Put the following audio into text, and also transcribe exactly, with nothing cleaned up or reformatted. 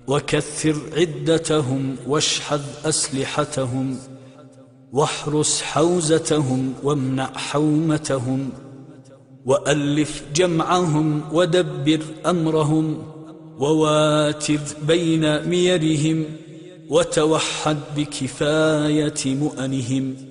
وكثر عدتهم واشحذ أسلحتهم واحرس حوزتهم وامنع حومتهم وألف جمعهم ودبر أمرهم وواتر بين ميرهم وتوحد بكفاية مؤنهم.